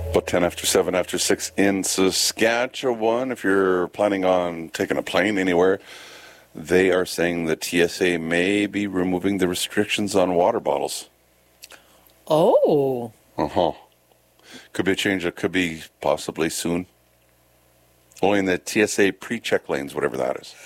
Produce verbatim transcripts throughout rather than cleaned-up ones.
About ten after seven after six in Saskatchewan. If you're planning on taking a plane anywhere, they are saying the T S A may be removing the restrictions on water bottles. Oh. Uh-huh. Could be a change. It could be possibly soon. Only in the T S A pre-check lanes, whatever that is.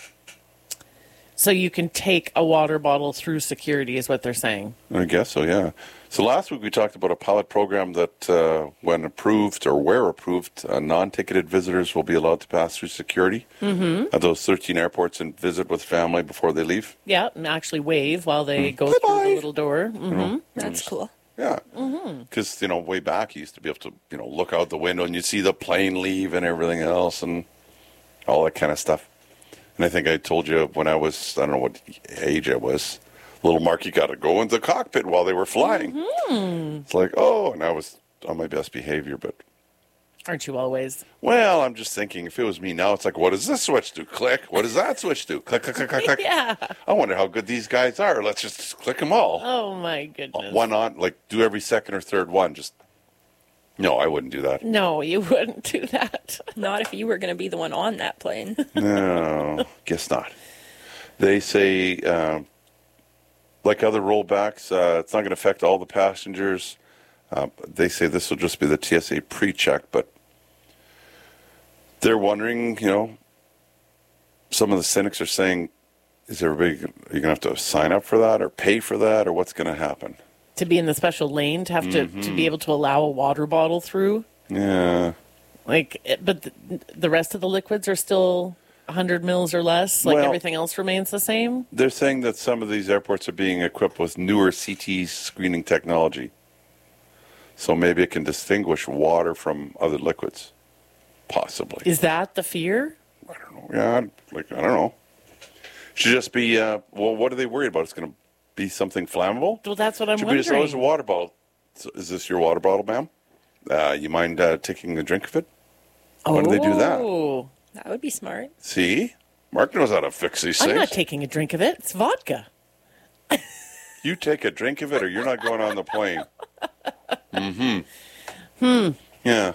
So you can take a water bottle through security is what they're saying. I guess so, yeah. So last week we talked about a pilot program that uh, when approved or where approved, uh, non-ticketed visitors will be allowed to pass through security Mm-hmm. at those thirteen airports and visit with family before they leave. Yeah, and actually wave while they Mm. go Bye-bye. through the little door. Mm-hmm. You know, That's cool. Yeah. Mm-hmm. Because, you know, way back you used to be able to, you know, look out the window and you'd see the plane leave and everything else and all that kind of stuff. And I think I told you when I was, I don't know what age I was, little Marky got to go into the cockpit while they were flying. Mm-hmm. It's like, oh, and I was on my best behavior, but... Aren't you always? Well, I'm just thinking, if it was me now, it's like, what does this switch do? Click. What does that switch do? Click, click, click, click, click. Yeah. I wonder how good these guys are. Let's just click them all. Oh, my goodness. One on, like, do every second or third one. Just, no, I wouldn't do that. No, you wouldn't do that. Not if you were going to be the one on that plane. No, guess not. They say, um, like other rollbacks, uh, it's not going to affect all the passengers. Uh, they say this will just be the T S A pre-check, but they're wondering, you know, some of the cynics are saying, is everybody, are you going to have to sign up for that or pay for that or what's going to happen? To be in the special lane, to have to, Mm-hmm. to be able to allow a water bottle through. Yeah. Like, it- but the, the rest of the liquids are still one hundred mils or less. Like Well- everything else remains the same. They're saying that some of these airports are being equipped with newer C T screening technology. So maybe it can distinguish water from other liquids. Possibly. Is that the fear? I don't know. Yeah, like, I don't know. Should just be, uh, well, what are they worried about? It's going to be something flammable? Well, that's what I'm Should be just wondering. always a water bottle. So is this your water bottle, ma'am? Uh, you mind uh, taking a drink of it? Why do they do that? Oh. That would be smart. See? Mark knows how to fix these I'm things. not taking a drink of it. It's vodka. You take a drink of it or you're not going on the plane. Mm-hmm. Hmm. Yeah.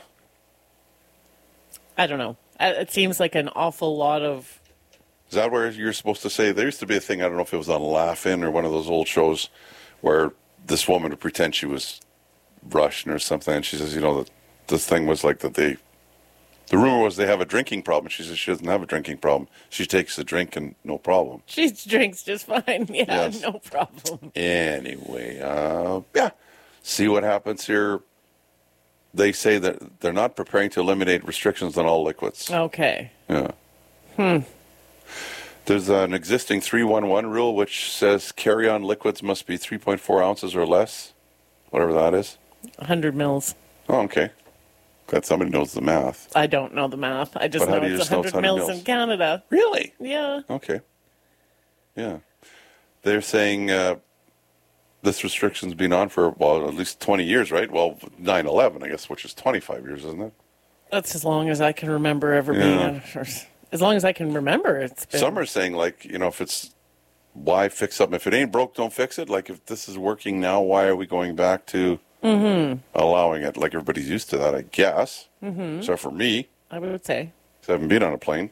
I don't know. Uh, It seems like an awful lot of. Is that where you're supposed to say? There used to be a thing, I don't know if it was on Laugh-In or one of those old shows, where this woman would pretend she was Russian or something, and she says, you know, that this thing was like that they, the rumor was they have a drinking problem. She says she doesn't have a drinking problem. She takes a drink and no problem. She drinks just fine. Yeah, Yes. no problem. Anyway, uh, yeah, see what happens here. They say that they're not preparing to eliminate restrictions on all liquids. Okay. Yeah. Hmm. There's an existing three one one rule which says carry-on liquids must be three point four ounces or less, whatever that is. one hundred mils. Oh, okay. Glad somebody knows the math. I don't know the math. I just But how know do you it's just know one it's hundred one hundred mils mils? in Canada. Really? Yeah. Okay. Yeah. They're saying uh, this restriction's been on for, well, at least twenty years, right? Well, nine eleven, I guess, which is twenty-five years, isn't it? That's as long as I can remember ever Yeah. being. A, as long as I can remember, it's been. Some are saying, like, you know, if it's, why fix something? If it ain't broke, don't fix it. Like, if this is working now, why are we going back to Mm-hmm. allowing it? Like, everybody's used to that, I guess. Mm-hmm. Except for me, I would say. because I haven't been on a plane.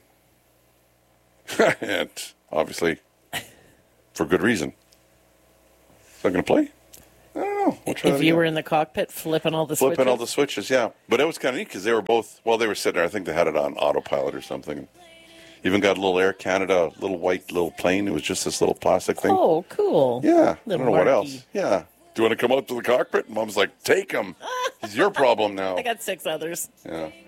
And obviously, for good reason. Is that going to play? I don't know. We'll try If that you again. were in the cockpit flipping all the Flipping switches. all the switches, yeah. But it was kind of neat because they were both, well, they were sitting there. I think they had it on autopilot or something. Even got a little Air Canada, little white little plane. It was just this little plastic thing. Oh, cool. Yeah. I don't Little know what Marky. else. Yeah. Do you want to come out to the cockpit? And Mom's like, take him. He's your problem now. I got six others. Yeah.